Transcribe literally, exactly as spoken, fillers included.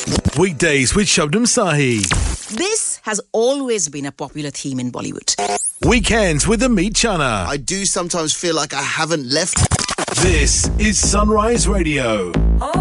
Weekdays with Shabnam Sahi. This has always been a popular theme in Bollywood. Weekends with Amit Chana. I do sometimes feel like I haven't left. This is Sunrise Radio.